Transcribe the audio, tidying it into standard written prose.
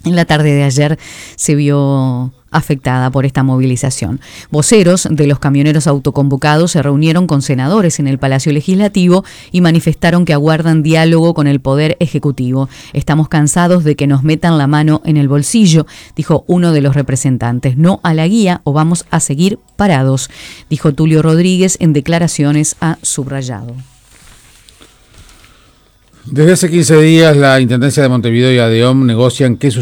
en la tarde de ayer se vio afectada por esta movilización. Voceros de los camioneros autoconvocados se reunieron con senadores en el Palacio Legislativo y manifestaron que aguardan diálogo con el Poder Ejecutivo. Estamos cansados de que nos metan la mano en el bolsillo, dijo uno de los representantes. No a la guía o vamos a seguir parados, dijo Tulio Rodríguez en declaraciones a Subrayado. Desde hace 15 días, la Intendencia de Montevideo y ADEOM negocian qué sucede